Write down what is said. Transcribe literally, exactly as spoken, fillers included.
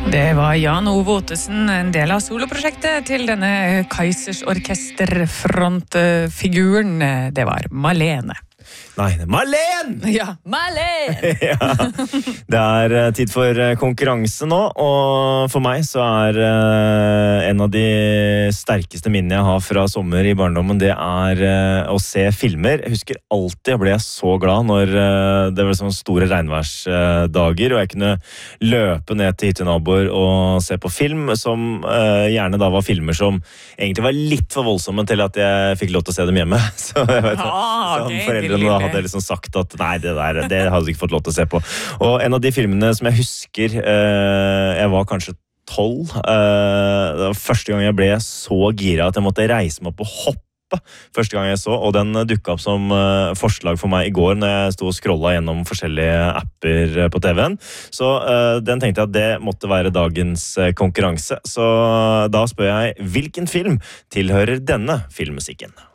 Det var Jan Ove Ottesen, en del av soloprosjektet til denne Kaizers orkesterfrontfiguren. Det var Malene. Nei, Marlene! Ja, Malene! Ja, det er tid for konkurranse nå, og for meg så er en av de sterkeste minnene jeg har fra sommer i barndommen, det er å se filmer. Jeg husker alltid jeg ble så glad når det var sånne store regnværsdager, og jeg kunne løpe ned til hyttenaboer og se på film, som gjerne da var filmer som egentlig var litt for voldsomme til at jeg fikk lov til å se dem hjemme. Så jeg vet, ah, som okay, foreldrene da hadde jeg liksom sagt at nei, det der, det hadde jeg ikke fått lov til å se på. Og en av de filmene som jeg husker, eh, jeg var kanskje tolv, eh, det var første gang jeg ble så gira at jeg måtte reise meg opp og hoppe første gang jeg så, og den dukket opp som eh, forslag for meg i går når jeg stod og scrollet gjennom forskjellige apper på T V-en. Så eh, den tenkte jeg at det måtte være dagens eh, konkurranse. Så da spør jeg, hvilken film tilhører denne filmmusikken?